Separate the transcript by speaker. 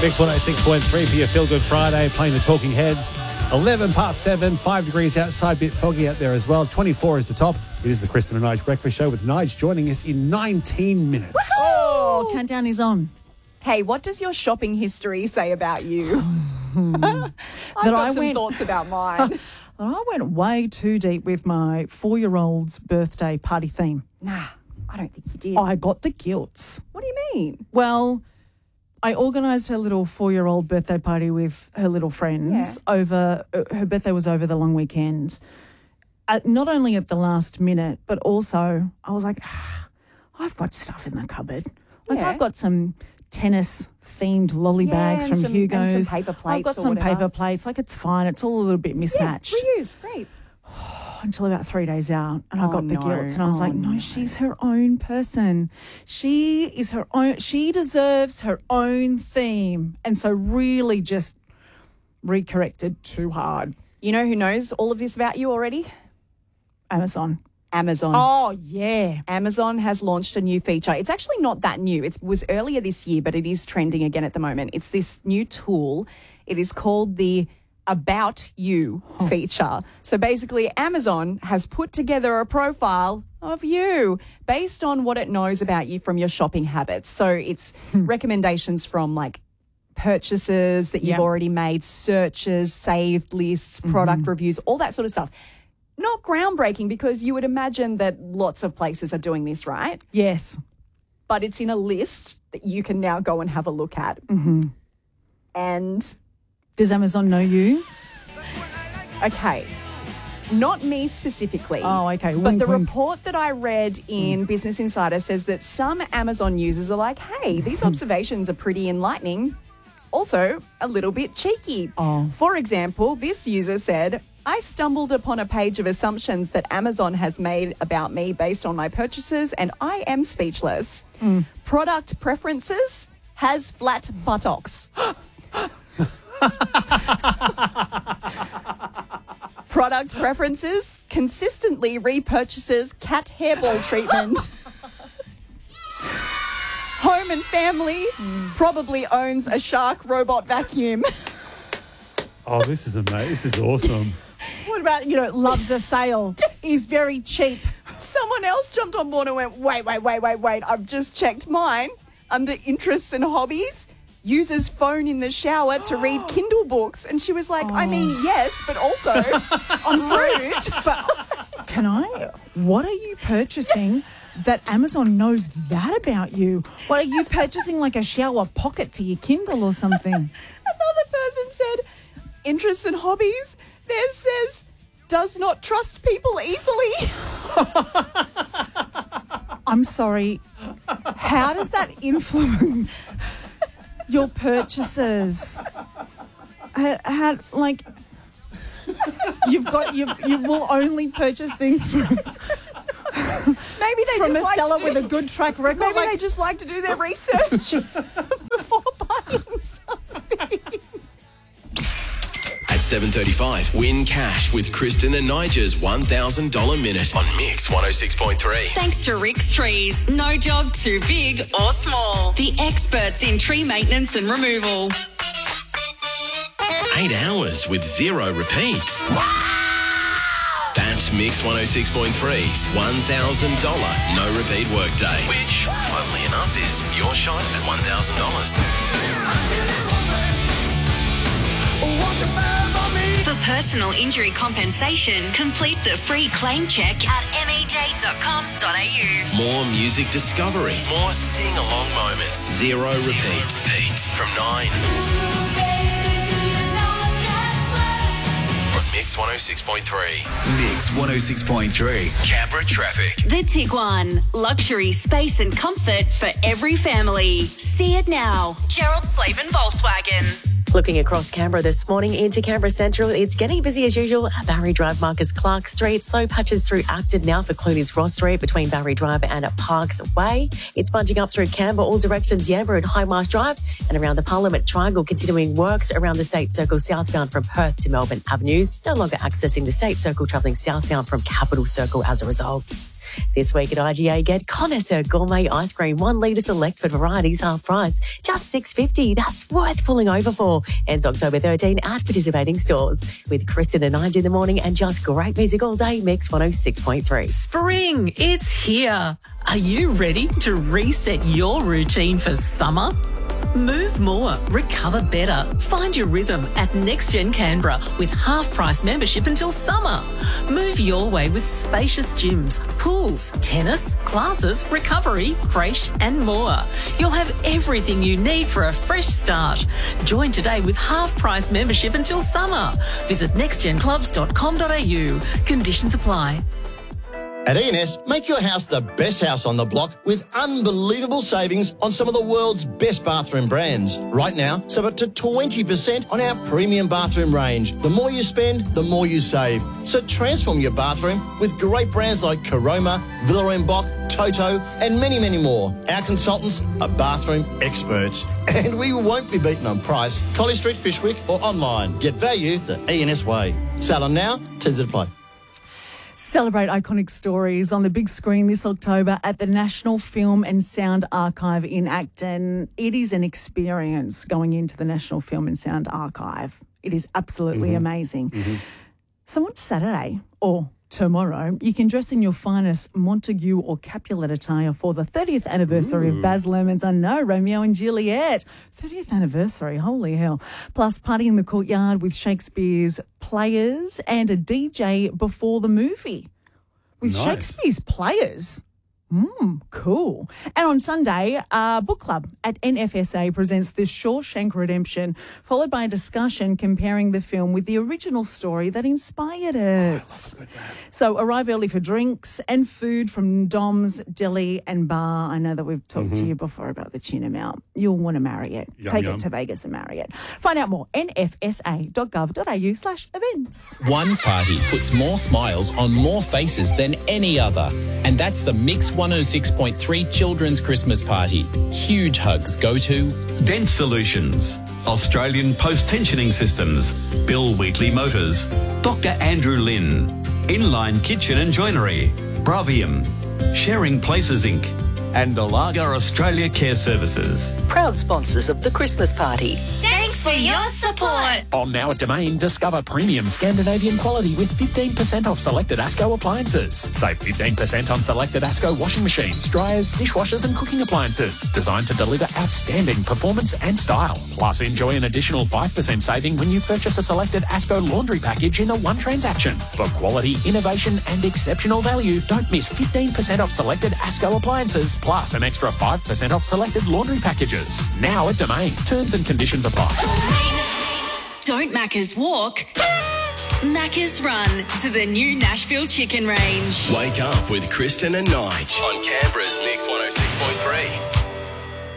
Speaker 1: Mix 106.3 for your Feel Good Friday, playing the Talking Heads. 11 past 7, 5 degrees outside, bit foggy out there as well. 24 is the top. It is the Kristen and Nige Breakfast Show with Nige joining us in 19 minutes.
Speaker 2: Oh, countdown is on.
Speaker 3: Hey, what does your shopping history say about you? I've got some thoughts about mine.
Speaker 2: I went way too deep with my 4-year-old's birthday party theme.
Speaker 3: Nah, I don't think you did.
Speaker 2: I got the gilts.
Speaker 3: What do you mean?
Speaker 2: Well, I organised her little 4-year-old birthday party with her little friends over. Her birthday was over the long weekend. Not only at the last minute, but also I was like, I've got stuff in the cupboard. Like I've got some tennis-themed lolly bags from Hugo's.
Speaker 3: And some paper plates.
Speaker 2: I've got some paper plates. Like it's fine. It's all a little bit mismatched.
Speaker 3: Yeah, reuse. Great.
Speaker 2: Until about 3 days out, and I got the gilts, and I was like, no, she's her own person. She is her own. She deserves her own theme. And so really just recorrected too hard.
Speaker 3: You know who knows all of this about you already?
Speaker 2: Amazon.
Speaker 3: Oh,
Speaker 2: yeah.
Speaker 3: Amazon has launched a new feature. It's actually not that new. It was earlier this year, but it is trending again at the moment. It's this new tool. It is called the About You feature. So basically, Amazon has put together a profile of you based on what it knows about you from your shopping habits. So it's recommendations from like purchases that you've already made, searches, saved lists, product reviews, all that sort of stuff. Not groundbreaking because you would imagine that lots of places are doing this, right?
Speaker 2: Yes.
Speaker 3: But it's in a list that you can now go and have a look at.
Speaker 2: Mm-hmm.
Speaker 3: And
Speaker 2: does Amazon know you?
Speaker 3: Okay. Not me specifically.
Speaker 2: Oh, okay.
Speaker 3: But the report that I read in Business Insider says that some Amazon users are like, hey, these observations are pretty enlightening. Also, a little bit cheeky.
Speaker 2: Oh.
Speaker 3: For example, this user said, I stumbled upon a page of assumptions that Amazon has made about me based on my purchases, and I am speechless. Product preferences has flat buttocks. Product preferences consistently repurchases cat hairball treatment. Home and family probably owns a Shark robot vacuum.
Speaker 1: Oh, this is amazing. This is awesome.
Speaker 2: What about, loves a sale, is very cheap.
Speaker 3: Someone else jumped on board and went, wait. I've just checked mine. Under interests and hobbies, uses phone in the shower to read Kindle books. And she was like, I mean, yes, but also I'm rude.
Speaker 2: But what are you purchasing that Amazon knows that about you? What are you purchasing, like a shower pocket for your Kindle or something?
Speaker 3: Another person said, interests and hobbies. There says, does not trust people easily.
Speaker 2: I'm sorry. How does that influence your purchases? You will only purchase things from
Speaker 3: maybe they
Speaker 2: from
Speaker 3: just
Speaker 2: a
Speaker 3: like
Speaker 2: seller
Speaker 3: to do,
Speaker 2: with a good track record.
Speaker 3: Maybe they just like to do their research before buying something.
Speaker 4: At 7:35, win cash with Kristen and Nigel's $1,000 minute on Mix 106.3.
Speaker 5: Thanks to Rick's Trees. No job too big or small. The experts in tree maintenance and removal.
Speaker 4: 8 hours with 0 repeats. That's Mix 106.3's $1,000 no repeat workday, which, funnily enough, is your shot at $1,000.
Speaker 5: For personal injury compensation, complete the free claim check at mej.com.au.
Speaker 4: More music discovery, more sing-along moments, 0 repeats. From 9. On Mix 106.3.
Speaker 6: Mix 106.3.
Speaker 4: Canberra traffic.
Speaker 5: The Tiguan. Luxury, space and comfort for every family. See it now. Gerald Slavin Volkswagen.
Speaker 7: Looking across Canberra this morning into Canberra Central, it's getting busy as usual at Barry Drive, Marcus Clark Street. Slow patches through Acton now for Clooney's Ross Street between Barry Drive and Parks Way. It's bunching up through Canberra, all directions, Yamba and High Marsh Drive, and around the Parliament Triangle, continuing works around the State Circle southbound from Perth to Melbourne Avenues. No longer accessing the State Circle, travelling southbound from Capital Circle as a result. This week at IGA, get Connoisseur Gourmet Ice Cream, 1 litre select for varieties, half price, just $6.50. That's worth pulling over for. Ends October 13 at participating stores. With Kristen and Nige in the morning and just great music all day, Mix 106.3.
Speaker 8: Spring, it's here. Are you ready to reset your routine for summer? Move more, recover better. Find your rhythm at NextGen Canberra with half-price membership until summer. Move your way with spacious gyms, pools, tennis, classes, recovery, creche and more. You'll have everything you need for a fresh start. Join today with half-price membership until summer. Visit nextgenclubs.com.au. Conditions apply.
Speaker 9: At E&S, make your house the best house on the block with unbelievable savings on some of the world's best bathroom brands. Right now, save up to 20% on our premium bathroom range. The more you spend, the more you save. So transform your bathroom with great brands like Caroma, Villa & Boch, Toto and many, many more. Our consultants are bathroom experts and we won't be beaten on price. College Street, Fishwick or online. Get value the E&S way. Sale on now, terms apply.
Speaker 2: Celebrate iconic stories on the big screen this October at the National Film and Sound Archive in Acton. It is an experience going into the National Film and Sound Archive. It is absolutely amazing. So on Saturday or tomorrow, you can dress in your finest Montague or Capulet attire for the 30th anniversary of Baz Luhrmann's I Know, Romeo and Juliet. 30th anniversary, holy hell. Plus, party in the courtyard with Shakespeare's players and a DJ before the movie. With
Speaker 1: Nice.
Speaker 2: Shakespeare's players. Cool. And on Sunday, Book Club at NFSA presents The Shawshank Redemption, followed by a discussion comparing the film with the original story that inspired it. So arrive early for drinks and food from Dom's Deli and Bar. I know that we've talked to you before about the tuna melt. You'll want to marry it. Take
Speaker 1: yum.
Speaker 2: it to Vegas and marry it. Find out more, nfsa.gov.au/events.
Speaker 10: One party puts more smiles on more faces than any other, and that's the Mix 106.3 Children's Christmas Party. Huge hugs go to
Speaker 11: Dent Solutions, Australian Post-Tensioning Systems, Bill Wheatley Motors, Dr. Andrew Lynn, Inline Kitchen and Joinery, Bravium, Sharing Places Inc. and Olaga Australia Care Services.
Speaker 8: Proud sponsors of the Christmas party.
Speaker 5: Thanks for your support.
Speaker 10: On now at Domain, discover premium Scandinavian quality with 15% off selected ASCO appliances. Save 15% on selected ASCO washing machines, dryers, dishwashers and cooking appliances. Designed to deliver outstanding performance and style. Plus, enjoy an additional 5% saving when you purchase a selected ASCO laundry package in a one transaction. For quality, innovation and exceptional value, don't miss 15% off selected ASCO appliances, plus an extra 5% off selected laundry packages. Now at Domain. Terms and conditions apply.
Speaker 5: Don't Macca's walk. Macca's run to the new Nashville Chicken Range.
Speaker 4: Wake up with Kristen and Nige on Canberra's Mix 106.3.